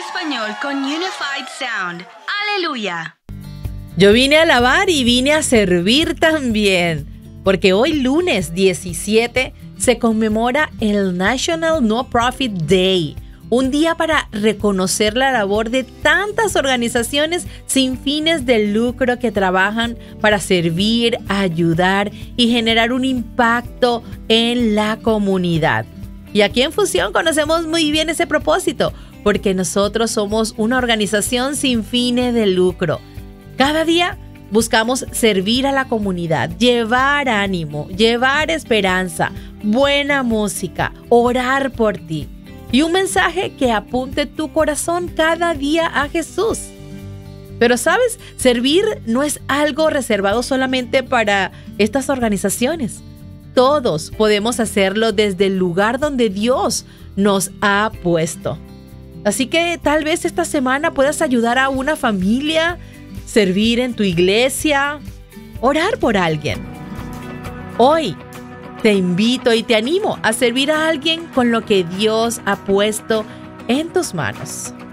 español con Unified Sound. ¡Aleluya! Yo vine a alabar y vine a servir también, porque hoy lunes 17 se conmemora el National No Profit Day, un día para reconocer la labor de tantas organizaciones sin fines de lucro que trabajan para servir, ayudar y generar un impacto en la comunidad. Y aquí en Fusión conocemos muy bien ese propósito, porque nosotros somos una organización sin fines de lucro. Cada día buscamos servir a la comunidad, llevar ánimo, llevar esperanza, buena música, orar por ti y un mensaje que apunte tu corazón cada día a Jesús. Pero ¿sabes? Servir no es algo reservado solamente para estas organizaciones. Todos podemos hacerlo desde el lugar donde Dios nos ha puesto. Así que tal vez esta semana puedas ayudar a una familia, servir en tu iglesia, orar por alguien. Hoy te invito y te animo a servir a alguien con lo que Dios ha puesto en tus manos.